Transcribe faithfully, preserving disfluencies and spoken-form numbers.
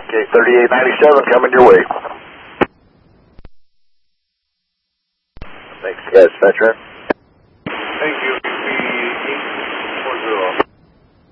Okay, thirty-eight ninety-seven coming your way. Thanks, guys. Dispatcher. Thank you.